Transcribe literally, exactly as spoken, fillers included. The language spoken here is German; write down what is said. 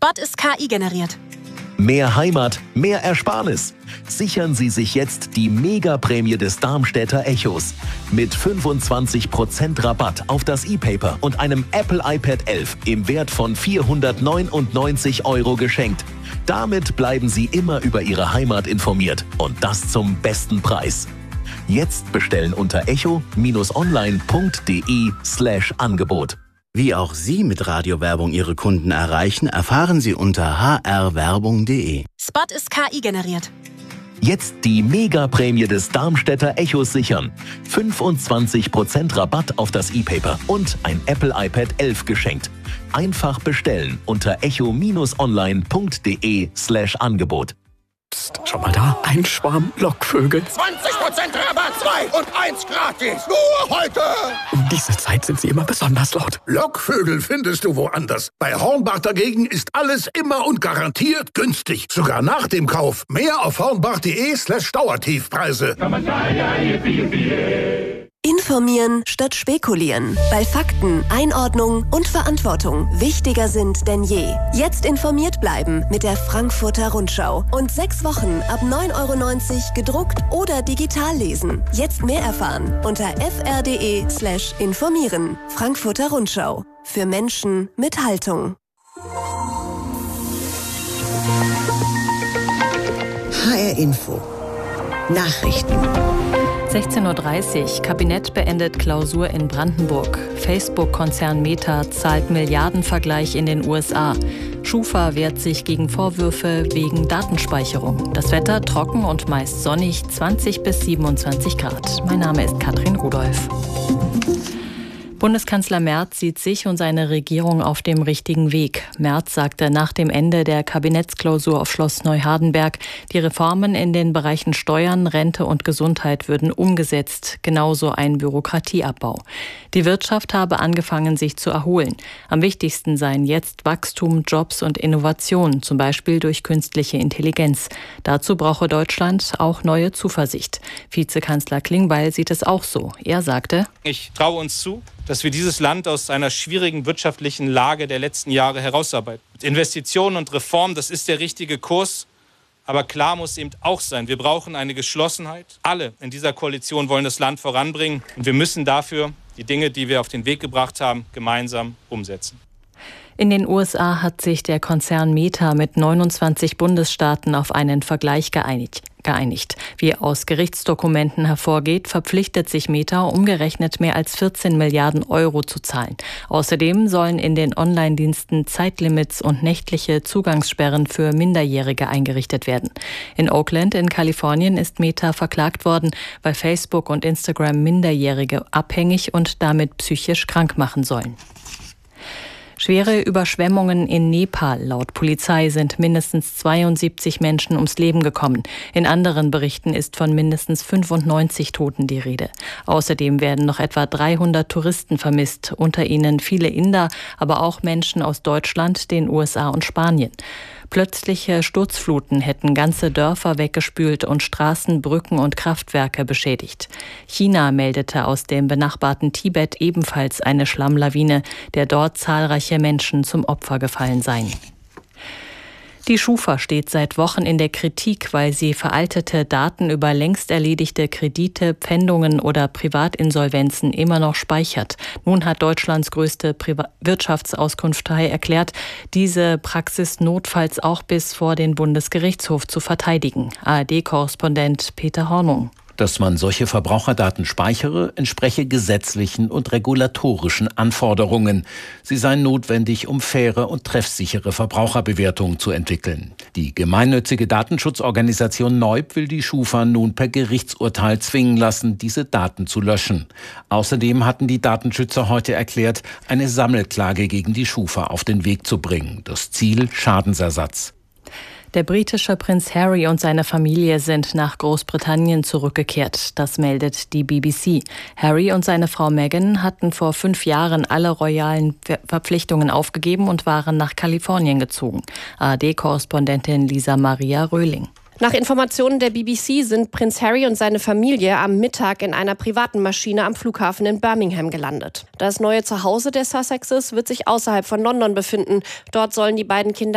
Spot ist K I generiert. Mehr Heimat, mehr Ersparnis. Sichern Sie sich jetzt die Mega-Prämie des Darmstädter Echos. Mit fünfundzwanzig Prozent Rabatt auf das E-Paper und einem Apple iPad elf im Wert von vierhundertneunundneunzig Euro geschenkt. Damit bleiben Sie immer über Ihre Heimat informiert und das zum besten Preis. Jetzt bestellen unter echo-online.de slash Angebot. Wie auch Sie mit Radiowerbung Ihre Kunden erreichen, erfahren Sie unter h r werbung punkt d e. Spot ist K I generiert. Jetzt die Mega-Prämie des Darmstädter Echos sichern. fünfundzwanzig Prozent Rabatt auf das E-Paper und ein Apple iPad elf geschenkt. Einfach bestellen unter echo-online.de slash Angebot. Psst, schau mal da, ein Schwarm Lockvögel. zwanzig Prozent Rabatt, zwei und eins gratis. Nur heute. Um diese Zeit sind sie immer besonders laut. Lockvögel findest du woanders. Bei Hornbach dagegen ist alles immer und garantiert günstig. Sogar nach dem Kauf. Mehr auf hornbach.de slash Dauertiefpreise. Informieren statt spekulieren, weil Fakten, Einordnung und Verantwortung wichtiger sind denn je. Jetzt informiert bleiben mit der Frankfurter Rundschau und sechs Wochen ab neun Euro neunzig gedruckt oder digital lesen. Jetzt mehr erfahren unter fr.de slash informieren. Frankfurter Rundschau. Für Menschen mit Haltung. H R Info. Nachrichten. sechzehn Uhr dreißig. Kabinett beendet Klausur in Brandenburg. Facebook-Konzern Meta zahlt Milliardenvergleich in den U S A. Schufa wehrt sich gegen Vorwürfe wegen Datenspeicherung. Das Wetter trocken und meist sonnig, zwanzig bis siebenundzwanzig Grad. Mein Name ist Katrin Rudolph. Bundeskanzler Merz sieht sich und seine Regierung auf dem richtigen Weg. Merz sagte nach dem Ende der Kabinettsklausur auf Schloss Neuhardenberg, die Reformen in den Bereichen Steuern, Rente und Gesundheit würden umgesetzt, genauso ein Bürokratieabbau. Die Wirtschaft habe angefangen, sich zu erholen. Am wichtigsten seien jetzt Wachstum, Jobs und Innovation, zum Beispiel durch künstliche Intelligenz. Dazu brauche Deutschland auch neue Zuversicht. Vizekanzler Klingbeil sieht es auch so. Er sagte: Ich traue uns zu, dass wir dieses Land aus einer schwierigen wirtschaftlichen Lage der letzten Jahre herausarbeiten. Mit Investitionen und Reformen, das ist der richtige Kurs. Aber klar muss eben auch sein, wir brauchen eine Geschlossenheit. Alle in dieser Koalition wollen das Land voranbringen. Und wir müssen dafür die Dinge, die wir auf den Weg gebracht haben, gemeinsam umsetzen. In den U S A hat sich der Konzern Meta mit neunundzwanzig Bundesstaaten auf einen Vergleich geeinigt. geeinigt. Wie aus Gerichtsdokumenten hervorgeht, verpflichtet sich Meta, umgerechnet mehr als vierzehn Milliarden Euro zu zahlen. Außerdem sollen in den Online-Diensten Zeitlimits und nächtliche Zugangssperren für Minderjährige eingerichtet werden. In Oakland in Kalifornien ist Meta verklagt worden, weil Facebook und Instagram Minderjährige abhängig und damit psychisch krank machen sollen. Schwere Überschwemmungen in Nepal. Laut Polizei sind mindestens zweiundsiebzig Menschen ums Leben gekommen. In anderen Berichten ist von mindestens fünfundneunzig Toten die Rede. Außerdem werden noch etwa dreihundert Touristen vermisst, unter ihnen viele Inder, aber auch Menschen aus Deutschland, den U S A und Spanien. Plötzliche Sturzfluten hätten ganze Dörfer weggespült und Straßen, Brücken und Kraftwerke beschädigt. China meldete aus dem benachbarten Tibet ebenfalls eine Schlammlawine, der dort zahlreiche Menschen zum Opfer gefallen seien. Die Schufa steht seit Wochen in der Kritik, weil sie veraltete Daten über längst erledigte Kredite, Pfändungen oder Privatinsolvenzen immer noch speichert. Nun hat Deutschlands größte Priva- Wirtschaftsauskunftei erklärt, diese Praxis notfalls auch bis vor den Bundesgerichtshof zu verteidigen. A R D-Korrespondent Peter Hornung. Dass man solche Verbraucherdaten speichere, entspreche gesetzlichen und regulatorischen Anforderungen. Sie seien notwendig, um faire und treffsichere Verbraucherbewertungen zu entwickeln. Die gemeinnützige Datenschutzorganisation Neub will die Schufa nun per Gerichtsurteil zwingen lassen, diese Daten zu löschen. Außerdem hatten die Datenschützer heute erklärt, eine Sammelklage gegen die Schufa auf den Weg zu bringen. Das Ziel: Schadensersatz. Der britische Prinz Harry und seine Familie sind nach Großbritannien zurückgekehrt. Das meldet die B B C. Harry und seine Frau Meghan hatten vor fünf Jahren alle royalen Verpflichtungen aufgegeben und waren nach Kalifornien gezogen. A R D-Korrespondentin Lisa Maria Röhling. Nach Informationen der B B C sind Prinz Harry und seine Familie am Mittag in einer privaten Maschine am Flughafen in Birmingham gelandet. Das neue Zuhause der Sussexes wird sich außerhalb von London befinden. Dort sollen die beiden Kinder